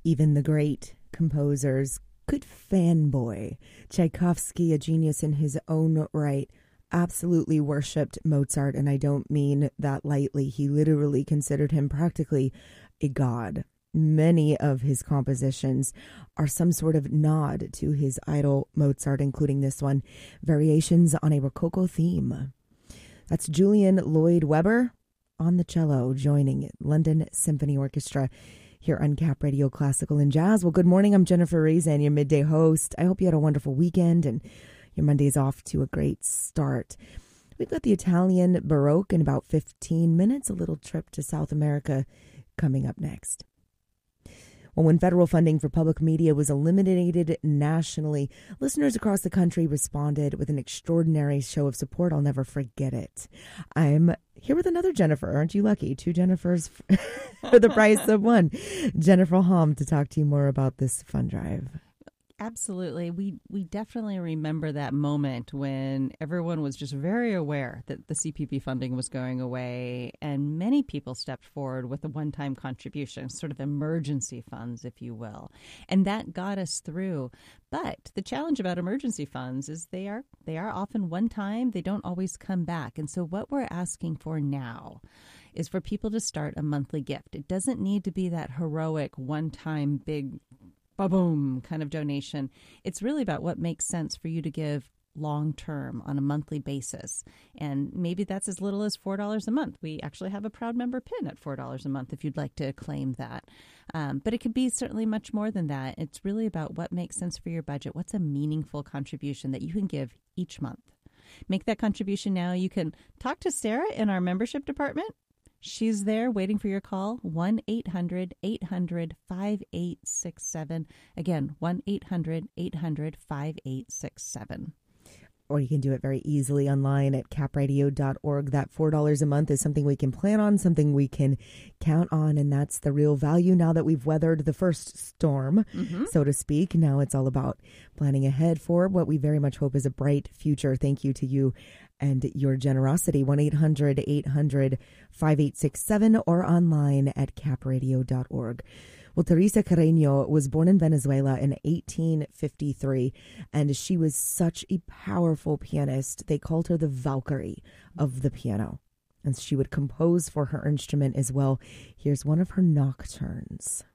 Even the great composers could fanboy. Tchaikovsky, a genius in his own right, absolutely worshipped Mozart, and I don't mean that lightly. He literally considered him practically a god. Many of his compositions are some sort of nod to his idol Mozart, including this one, Variations on a Rococo Theme. That's Julian Lloyd Webber on the cello, joining London Symphony Orchestra here on Cap Radio Classical and Jazz. Well, good morning. I'm Jennifer Reason, your midday host. I hope you had a wonderful weekend and your Monday's off to a great start. We've got the Italian Baroque in about 15 minutes, a little trip to South America coming up next. Well, when federal funding for public media was eliminated nationally, listeners across the country responded with an extraordinary show of support. I'll never forget it. I'm here with another Jennifer. Aren't you lucky? Two Jennifers for the price of one. Jennifer Hom to talk to you more about this fund drive. Absolutely. We definitely remember that moment when everyone was just very aware that the CPP funding was going away, and many people stepped forward with a one-time contribution, sort of emergency funds, if you will. And that got us through. But the challenge about emergency funds is they are often one-time. They don't always come back. And so what we're asking for now is for people to start a monthly gift. It doesn't need to be that heroic one-time big ba-boom kind of donation. It's really about what makes sense for you to give long-term on a monthly basis. And maybe that's as little as $4 a month. We actually have a proud member pin at $4 a month if you'd like to claim that. But it could be certainly much more than that. It's really about what makes sense for your budget. What's a meaningful contribution that you can give each month? Make that contribution now. You can talk to Sarah in our membership department. She's there waiting for your call, 1-800-800-5867. Again, 1-800-800-5867. Or you can do it very easily online at capradio.org. That $4 a month is something we can plan on, something we can count on, and that's the real value now that we've weathered the first storm, so to speak. Now it's all about planning ahead for what we very much hope is a bright future. Thank you to you and your generosity. 1-800-800-5867 or online at capradio.org. Well, Teresa Carreño was born in Venezuela in 1853, and she was such a powerful pianist. They called her the Valkyrie of the piano, and she would compose for her instrument as well. Here's one of her nocturnes.